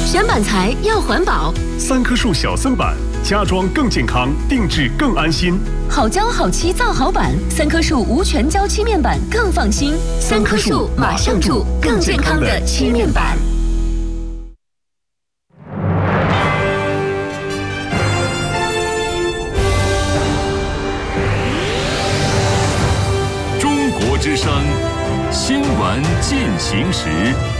选板材要环保 ，3棵树小森板，家装更健康，定制更安心。 好胶好漆造好板，3棵树无全胶漆面板更放心。3棵树马上住更健康的漆面板。 中国之声新闻进行时。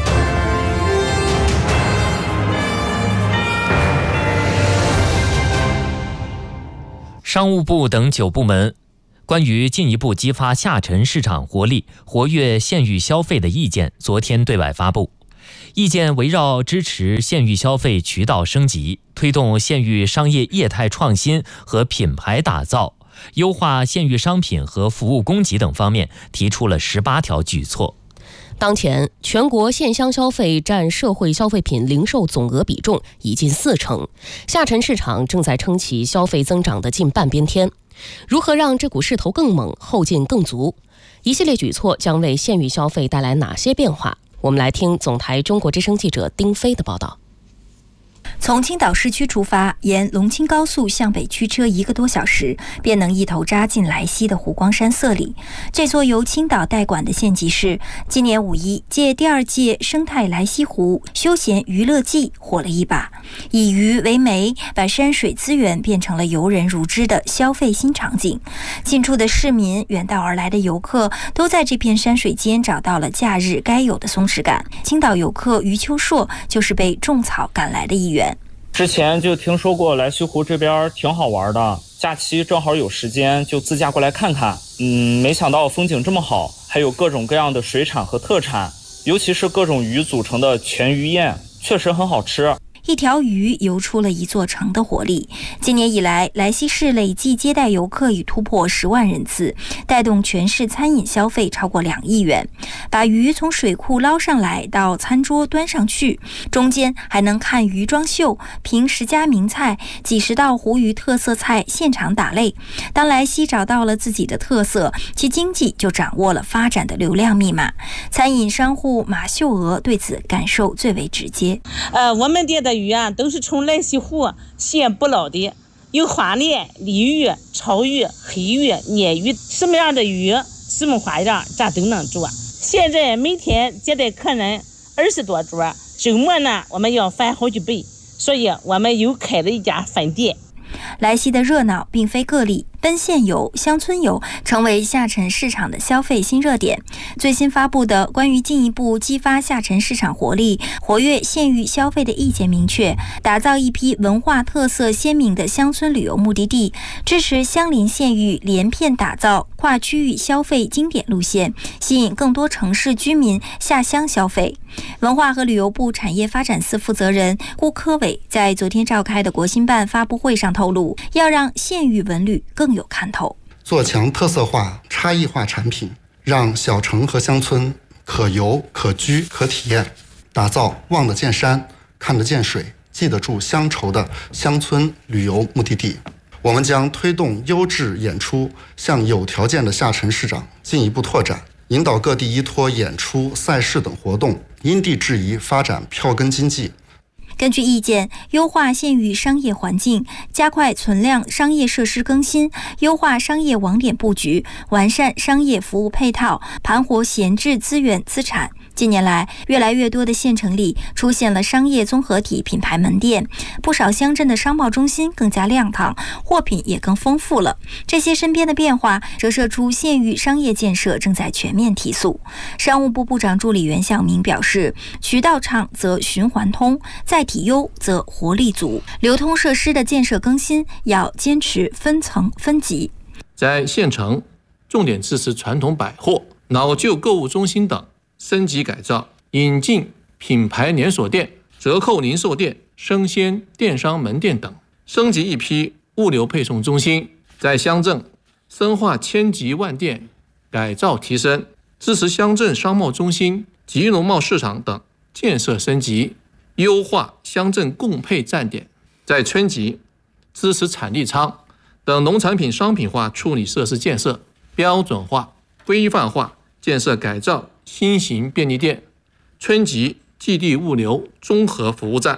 商务部等9部门关于进一步激发下沉市场活力、活跃县域消费的意见昨天对外发布。意见围绕支持县域消费渠道升级、推动县域商业业态创新和品牌打造、优化县域商品和服务供给等方面提出了18条举措。 当前，全国县乡消费占社会消费品零售总额比重已近40%，下沉市场正在撑起消费增长的近半边天。如何让这股势头更猛、后劲更足？一系列举措将为县域消费带来哪些变化？我们来听总台中国之声记者丁飞的报道。 从青岛市区出发，沿龙青高速向北驱车1个多小时，便能一头扎进莱西的湖光山色里。这座由青岛代管的县级市，今年5一借第2届生态莱西湖休闲娱乐季火了一把，以鱼为媒，把山水资源变成了游人如织的消费新场景。近处的市民、远道而来的游客，都在这片山水间找到了假日该有的松弛感。青岛游客于秋硕就是被种草赶来的一员。 之前就听说过莱西湖这边挺好玩的，假期正好有时间就自驾过来看看。没想到风景这么好，还有各种各样的水产和特产，尤其是各种鱼组成的全鱼宴，确实很好吃。 一条鱼游出了一座城的活力。今年以来，莱西市累计接待游客已突破10万人次，带动全市餐饮消费超过2亿元。把鱼从水库捞上来到餐桌端上去，中间还能看鱼装秀，凭10家名菜、几十道湖鱼特色菜现场打擂。当莱西找到了自己的特色，其经济就掌握了发展的流量密码。餐饮商户马秀娥对此感受最为直接。 我们店的鱼啊，都是从莱西湖现捕捞的，有花鲢、鲤鱼、草鱼、黑鱼、鲶鱼，什么样的鱼，什么花样，咱都能做。现在每天接待客人20多桌，周末呢我们要翻好几倍，所以我们又开了一家分店。 莱西的热闹并非个例，奔县游、乡村游成为下沉市场的消费新热点。最新发布的关于进一步激发下沉市场活力、活跃县域消费的意见明确，打造一批文化特色鲜明的乡村旅游目的地，支持相邻县域连片打造跨区域消费经典路线，吸引更多城市居民下乡消费。文化和旅游部产业发展司负责人顾科伟在昨天召开的国新办发布会上透露，要让县域文旅更有看头， 做强特色化、差异化产品，让小城和乡村可游、可居、可体验，打造望得见山、看得见水、记得住乡愁的乡村旅游目的地。我们将推动优质演出向有条件的下沉市场进一步拓展，引导各地依托演出、赛事等活动，因地制宜发展票根经济。 根据意见，优化县域商业环境，加快存量商业设施更新，优化商业网点布局，完善商业服务配套，盘活闲置资源资产。近年来，越来越多的县城里出现了商业综合体品牌门店，不少乡镇的商贸中心更加亮堂，货品也更丰富了。这些身边的变化折射出县域商业建设正在全面提速。商务部部长助理袁晓明表示，渠道畅则循环通，载体优则活力足，流通设施的建设更新要坚持分层分级。 在县城重点支持传统百货、老旧购物中心等升级改造，引进品牌连锁店、折扣零售店、生鲜电商门店等，升级一批物流配送中心。在乡镇深化千级万店改造提升，支持乡镇商贸中心及农贸市场等建设升级，优化乡镇供配站点。在村级支持产地仓等农产品商品化处理设施建设，标准化、规范化建设改造新型便利店、村级寄递物流综合服务站。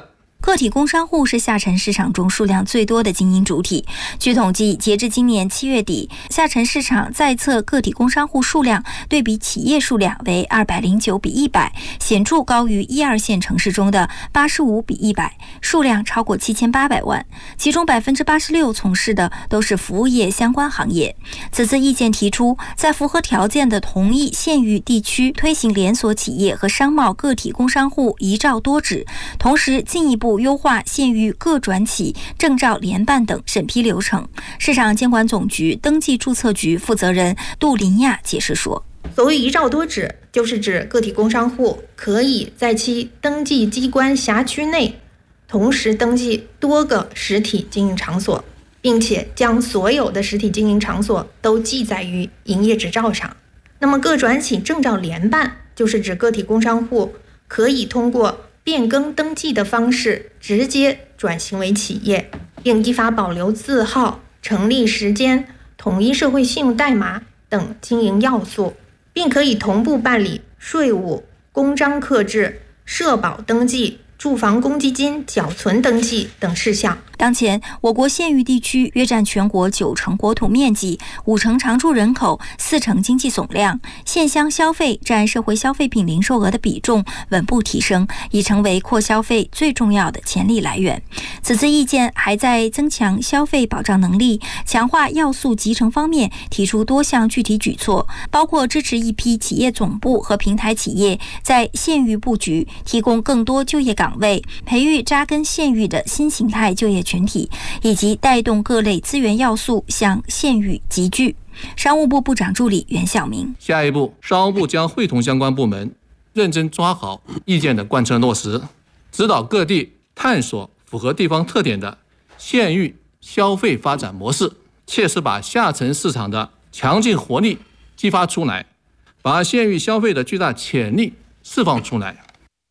个体工商户是下沉市场中数量最多的经营主体。据统计，截至今年7月底，下沉市场在册个体工商户数量对比企业数量为209比100，显著高于1、2线城市中的85比100，数量超过7800万，其中86%从事的都是服务业相关行业。此次意见提出，在符合条件的同一县域地区推行连锁企业和商贸个体工商户一照多指，同时进一步优化县域各转企、证照联办等审批流程。市场监管总局登记注册局负责人杜林亚解释说， 所谓一照多指，就是指个体工商户可以在其登记机关辖区内同时登记多个实体经营场所，并且将所有的实体经营场所都记载于营业执照上。那么各转企证照联办，就是指个体工商户可以通过变更登记的方式直接转型为企业，并依法保留字号、成立时间、统一社会信用代码等经营要素，并可以同步办理税务、公章刻制、社保登记、住房公积金缴存登记等事项。 当前，我国县域地区约占全国9成国土面积、5成常住人口、4成经济总量，县乡消费占社会消费品零售额的比重稳步提升，已成为扩消费最重要的潜力来源。此次意见还在增强消费保障能力、强化要素集成方面提出多项具体举措，包括支持一批企业总部和平台企业在县域布局，提供更多就业岗位，培育扎根县域的新形态就业群体，以及带动各类资源要素向县域集聚。商务部部长助理袁晓明， 下一步，商务部将会同相关部门认真抓好意见的贯彻落实，指导各地探索符合地方特点的县域消费发展模式，切实把下沉市场的强劲活力激发出来，把县域消费的巨大潜力释放出来。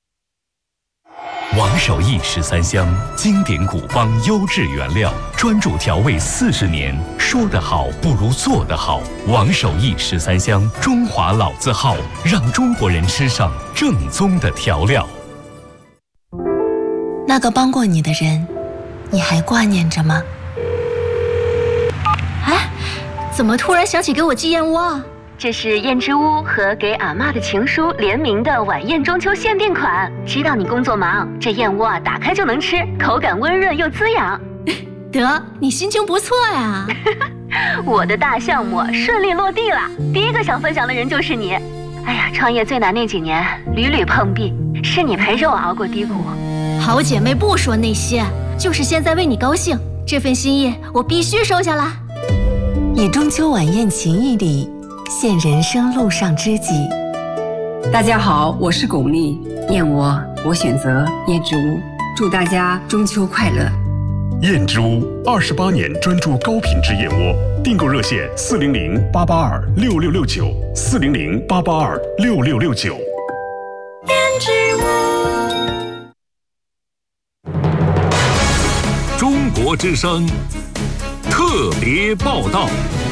王守义13香，经典古方优质原料，专注调味40年，说得好不如做得好。王守义13香，中华老字号，让中国人吃上正宗的调料。 那个帮过你的人，你还挂念着吗？ 哎，怎么突然想起给我寄燕窝啊？这是燕之屋和给阿嬷的情书联名的晚宴中秋限定款。知道你工作忙，这燕窝打开就能吃，口感温润又滋养。 得，你心情不错呀。 我的大项目顺利落地了，第一个想分享的人就是你。哎呀，创业最难那几年，屡屡碰壁，是你陪着我熬过低谷。 好姐妹不说那些，就是现在为你高兴，这份心意我必须收下来。 以中秋晚宴情谊礼，献人生路上知己。 大家好，我是巩俐，燕窝我选择燕之屋，祝大家中秋快乐。 燕之屋28年专注高品质燕窝，订购热线400-882-6669，400-882-6669。 燕之屋。 中国之声特别报道。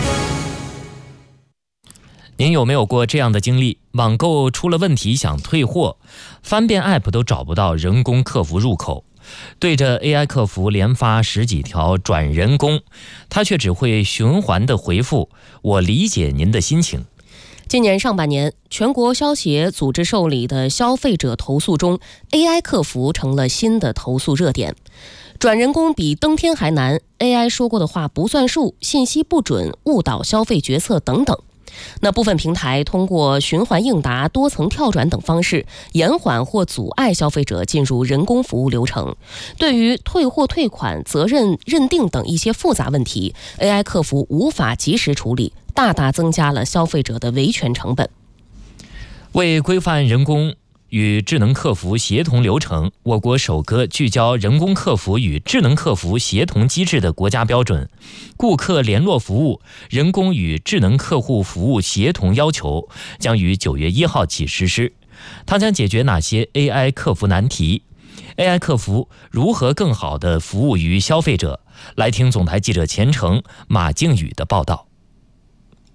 您有没有过这样的经历？网购出了问题想退货，翻遍 App 都找不到人工客服入口，对着 AI 客服连发10几条转人工，他却只会循环的回复我理解您的心情。 今年上半年，全国消协组织受理的消费者投诉中， AI 客服成了新的投诉热点。转人工比登天还难， AI 说过的话不算数，信息不准，误导消费决策等等。那部分平台通过循环应答、多层跳转等方式，延缓或阻碍消费者进入人工服务流程。对于退货退款、责任认定等一些复杂问题， AI 客服无法及时处理，大大增加了消费者的维权成本。为规范人工与智能客服协同流程，我国首个聚焦人工客服与智能客服协同机制的国家标准《顾客联络服务人工与智能客户服务协同要求》将于9月1号起实施。它将解决哪些 AI 客服难题？ AI 客服如何更好地服务于消费者？来听总台记者钱程、马靖宇的报道。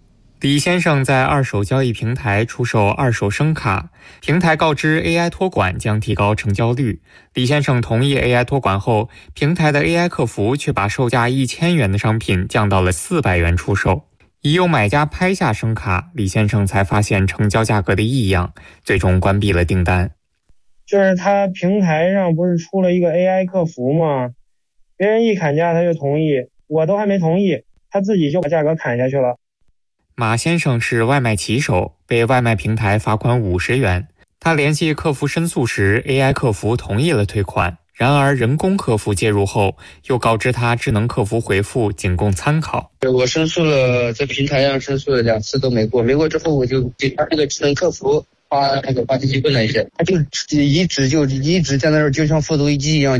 李先生在二手交易平台出售二手声卡，平台告知 AI 托管将提高成交率。李先生同意 AI 托管后，平台的 AI 客服却把售价1000元的商品降到了400元出售。已有买家拍下声卡，李先生才发现成交价格的异样，最终关闭了订单。 就是他平台上不是出了一个 AI 客服吗？别人一砍价他就同意，我都还没同意，他自己就把价格砍下去了。 马先生是外卖骑手，被外卖平台罚款50元。他联系客服申诉时 ，AI 客服同意了退款。然而人工客服介入后，又告知他智能客服回复仅供参考。 我申诉了，在平台上申诉了2次都没过，没过之后我就给他这个智能客服发信息问了一下，他就一直在那儿就像复读机一样。